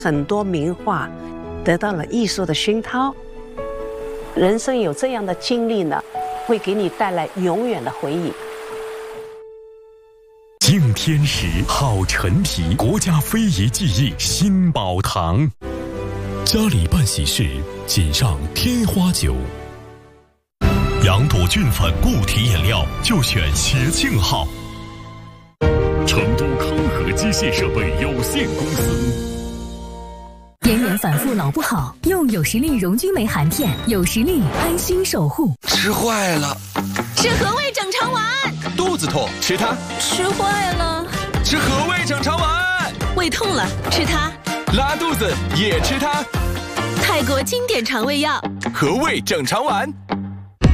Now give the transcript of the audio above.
很多名画得到了艺术的熏陶。人生有这样的经历呢，会给你带来永远的回忆。 敬天时，好陈皮，国家非遗技艺新宝堂。家里办喜事，请上天花酒。羊肚菌粉固体饮料就选协庆号。成都康和机械设备有限公司。 延年反复老不好，用有实力溶菌酶含片，有实力安心守护。 吃坏了， 吃和味整肠丸。 肚子痛，吃它。 吃坏了， 吃和味整肠丸。 胃痛了，吃它。 拉肚子也吃它。 泰国经典肠胃药， 和味整肠丸。